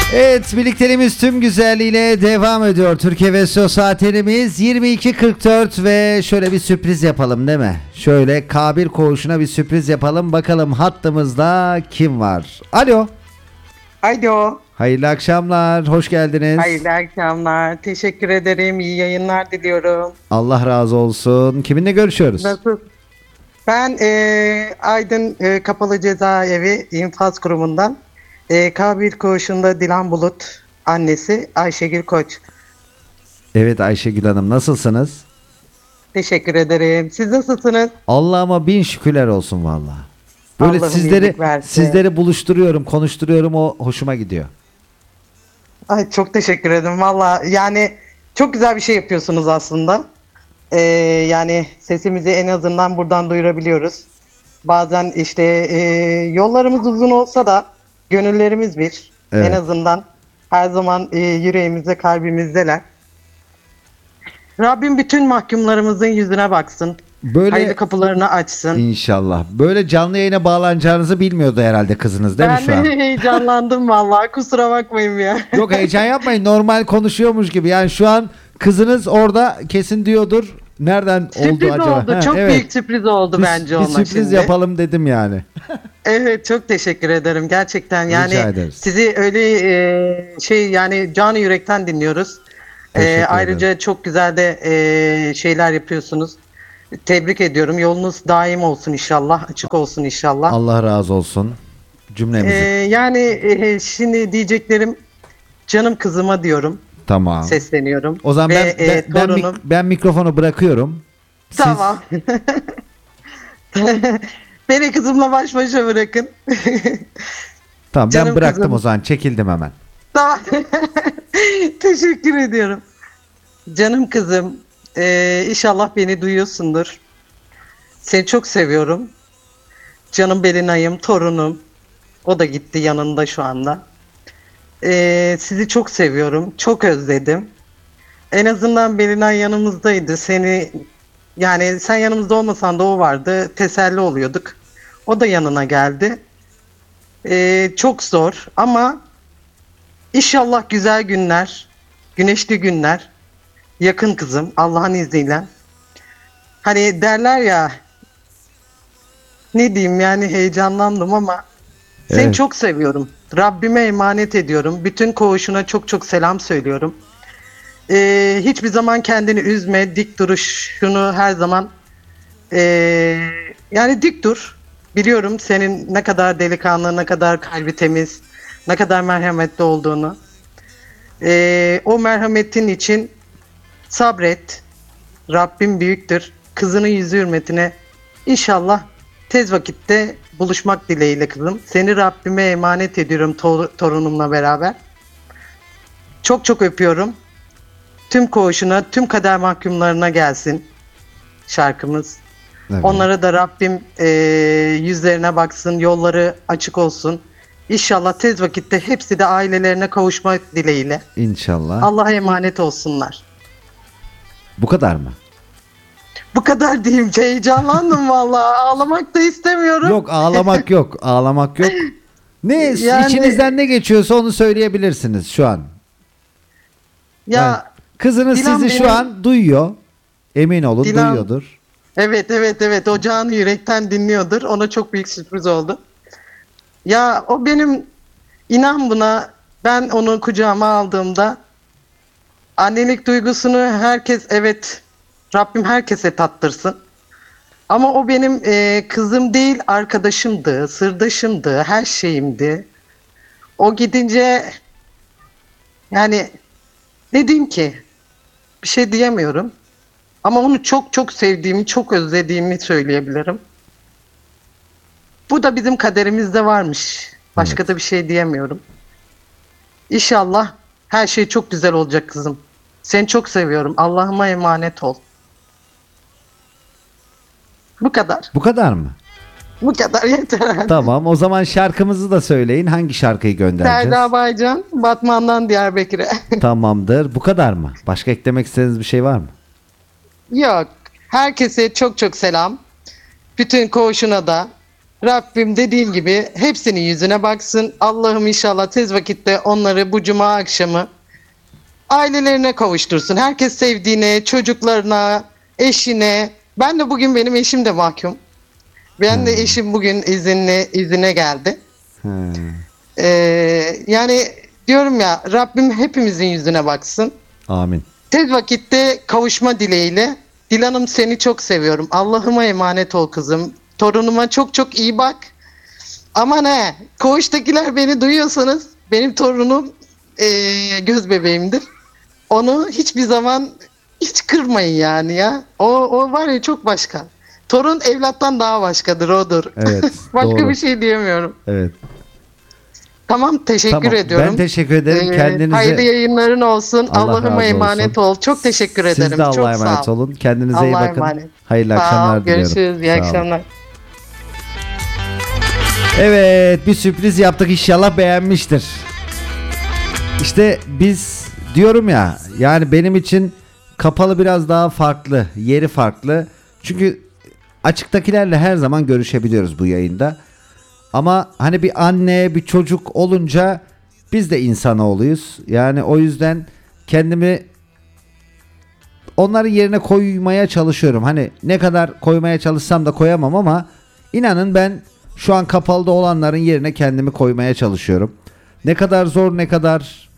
Evet, birlikteliğimiz tüm güzelliğiyle devam ediyor. Türkiye ve saatlerimiz 22.44 ve şöyle bir sürpriz yapalım değil mi? Şöyle Kabil Koğuşu'na bir sürpriz yapalım. Bakalım hattımızda kim var? Alo. Alo. Hayırlı akşamlar. Hoş geldiniz. Hayırlı akşamlar. Teşekkür ederim. İyi yayınlar diliyorum. Allah razı olsun. Kiminle görüşüyoruz? Nasıl? Ben Aydın Kapalı Cezaevi İnfaz Kurumu'ndan Kabil Koğuşu'nda Dilan Bulut annesi Ayşegül Koç. Evet Ayşegül Hanım, nasılsınız? Teşekkür ederim. Siz nasılsınız? Allah'ıma bin şükürler olsun valla. Böyle Allah'ım sizleri iyilik versin. sizleri buluşturuyorum, konuşturuyorum, o hoşuma gidiyor. Ay, çok teşekkür ederim. Valla yani çok güzel bir şey yapıyorsunuz aslında. Yani sesimizi en azından buradan duyurabiliyoruz. Bazen işte yollarımız uzun olsa da gönüllerimiz bir. Evet. En azından her zaman yüreğimizde, kalbimizdeler. Rabbim bütün mahkumlarımızın yüzüne baksın. Böyle Hayırlı kapılarını açsın. İnşallah. Böyle canlı yayına bağlanacağınızı bilmiyordu herhalde kızınız, değil mi şu Ben an? de heyecanlandım vallahi, kusura bakmayın ya. Yok, heyecan yapmayın. Normal konuşuyormuş gibi. Yani şu an kızınız orada kesin diyordur. Nereden oldu Sürpriz acaba? oldu. Ha, Çok evet. büyük sürpriz oldu bence Bir ona sürpriz şimdi. yapalım dedim yani. Evet, çok teşekkür ederim gerçekten. Rica Yani ederiz. sizi öyle yani canı yürekten dinliyoruz. Teşekkür Ayrıca ederim. çok güzel de şeyler yapıyorsunuz. Tebrik ediyorum. Yolunuz daim olsun inşallah. Açık olsun inşallah. Allah razı olsun cümlemizi. Yani şimdi diyeceklerim, canım kızıma diyorum. Tamam. Sesleniyorum. O zaman Ve, torunum. ben mikrofonu bırakıyorum. Siz- Tamam. Beni kızımla baş başa bırakın. Tamam, ben Canım bıraktım kızım. o zaman. Çekildim hemen. Tamam. Teşekkür ediyorum. Canım kızım, inşallah beni duyuyorsundur. Seni çok seviyorum. Canım Belinay'ım, torunum. O da gitti, yanında şu anda. Sizi çok seviyorum. Çok özledim. En azından Belinay yanımızdaydı. Yani sen yanımızda olmasan da o vardı. Teselli oluyorduk. O da yanına geldi. Çok zor ama İnşallah güzel günler, güneşli günler yakın kızım, Allah'ın izniyle. Hani derler ya, ne diyeyim yani, heyecanlandım ama seni Evet. çok seviyorum. Rabbime emanet ediyorum. Bütün koğuşuna çok çok selam söylüyorum. Hiçbir zaman kendini üzme, dik duruşunu her zaman yani dik dur. Biliyorum senin ne kadar delikanlı, ne kadar kalbi temiz, ne kadar merhametli olduğunu. O merhametin için sabret. Rabbim büyüktür. Kızının yüzü hürmetine inşallah tez vakitte buluşmak dileğiyle kızım. Seni Rabbime emanet ediyorum torunumla beraber. Çok çok öpüyorum. Tüm koğuşuna, tüm kader mahkumlarına gelsin şarkımız. Evet. Onlara da Rabbim yüzlerine baksın, yolları açık olsun. İnşallah tez vakitte hepsi de ailelerine kavuşmak dileğiyle. İnşallah. Allah'a emanet olsunlar. Bu kadar mı? Bu kadar diyeyim. Heyecanlandım vallahi. Ağlamak da istemiyorum. Yok, ağlamak yok. Ağlamak yok. Ne Yani- içinizden ne geçiyorsa onu söyleyebilirsiniz şu an. Ya Yani kızınız Dilan sizi şu benim- an duyuyor. Emin olun, Dilan- duyuyordur. evet, o canı yürekten dinliyordur. Ona çok büyük sürpriz oldu. Ya o benim, inan buna, ben onu kucağıma aldığımda annelik duygusunu herkes, evet, Rabbim herkese tattırsın. Ama o benim kızım değil, arkadaşımdı, sırdaşımdı, her şeyimdi. O gidince yani ne diyeyim ki? Bir şey diyemiyorum. Ama onu çok çok sevdiğimi, çok özlediğimi söyleyebilirim. Bu da bizim kaderimizde varmış. Başka da bir şey diyemiyorum. İnşallah her şey çok güzel olacak kızım. Seni çok seviyorum. Allah'ıma emanet ol. Bu kadar. Bu kadar mı? Bu kadar yeter. Tamam, o zaman şarkımızı da söyleyin. Hangi şarkıyı göndereceğiz? Serdar Baycan, Batman'dan Diyarbakır'a. Tamamdır. Bu kadar mı? Başka eklemek istediğiniz bir şey var mı? Yok. Herkese çok çok selam. Bütün koğuşuna da, Rabbim dediğim gibi hepsinin yüzüne baksın. Allah'ım inşallah tez vakitte onları bu cuma akşamı ailelerine kavuştursun. Herkes sevdiğine, çocuklarına, eşine. Ben de bugün benim eşim de mahkum. Ben de eşim bugün izine geldi. Yani diyorum ya Rabbim hepimizin yüzüne baksın. Amin. Tez vakitte kavuşma dileğiyle. Dilan'ım seni çok seviyorum. Allah'ıma emanet ol kızım. Torunuma çok çok iyi bak. Ama ne? Koğuştakiler beni duyuyorsanız benim torunum göz bebeğimdir. Onu hiçbir zaman hiç kırmayın yani ya. O var ya çok başka. Torun evlattan daha başkadır odur. Evet. Başka doğru. bir şey diyemiyorum. Evet. Tamam teşekkür Tamam. ediyorum. Ben teşekkür ederim. Kendinize Hayırlı yayınların olsun. Allah Allah'ıma razı emanet olsun. ol. Çok teşekkür ederim. Siz de Allah'a çok sağ emanet ol. olun. Kendinize iyi Allah'a bakın. emanet. Hayırlı Sağ ol, akşamlar diliyorum. görüşürüz. İyi Sağ olun. akşamlar. Evet, bir sürpriz yaptık, inşallah beğenmiştir. İşte biz diyorum ya, yani benim için kapalı biraz daha farklı, yeri farklı. Çünkü açıktakilerle her zaman görüşebiliyoruz bu yayında. Ama hani bir anne, bir çocuk olunca biz de insanoğluyuz. Yani o yüzden kendimi onların yerine koymaya çalışıyorum. Hani ne kadar koymaya çalışsam da koyamam ama inanın ben şu an kapalıda olanların yerine kendimi koymaya çalışıyorum. Ne kadar zor, ne kadar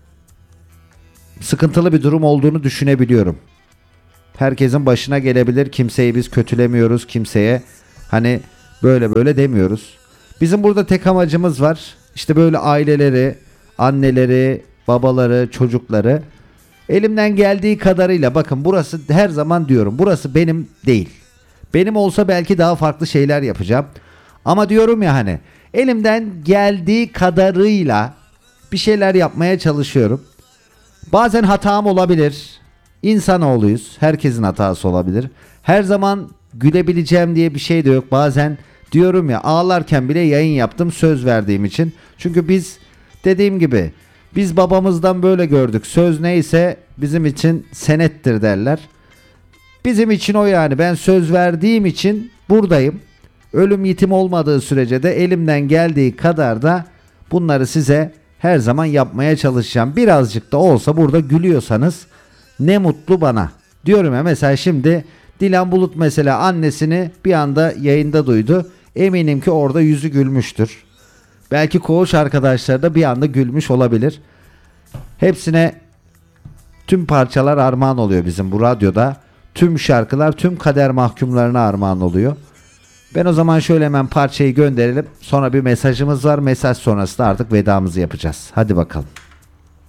sıkıntılı bir durum olduğunu düşünebiliyorum. Herkesin başına gelebilir. Kimseyi biz kötülemiyoruz. Kimseye hani böyle demiyoruz. Bizim burada tek amacımız var. İşte böyle aileleri, anneleri, babaları, çocukları elimden geldiği kadarıyla, bakın burası her zaman diyorum, burası benim değil. Benim olsa belki daha farklı şeyler yapacağım. Ama diyorum ya, hani elimden geldiği kadarıyla bir şeyler yapmaya çalışıyorum. Bazen hatam olabilir. İnsanoğluyuz. Herkesin hatası olabilir. Her zaman gülebileceğim diye bir şey de yok. Bazen diyorum ya, ağlarken bile yayın yaptım söz verdiğim için. Çünkü biz, dediğim gibi, biz babamızdan böyle gördük. Söz neyse bizim için senettir derler. Bizim için o yani. Ben söz verdiğim için buradayım. Ölüm yitim olmadığı sürece de elimden geldiği kadar da bunları size her zaman yapmaya çalışacağım. Birazcık da olsa burada gülüyorsanız ne mutlu bana. Diyorum ya, mesela şimdi Dilan Bulut mesela annesini bir anda yayında duydu. Eminim ki orada yüzü gülmüştür. Belki koğuş arkadaşları da bir anda gülmüş olabilir. Hepsine tüm parçalar armağan oluyor bizim bu radyoda. Tüm şarkılar tüm kader mahkumlarına armağan oluyor. Ben o zaman şöyle hemen parçayı gönderelim. Sonra bir mesajımız var. Mesaj sonrasında artık vedamızı yapacağız. Hadi bakalım.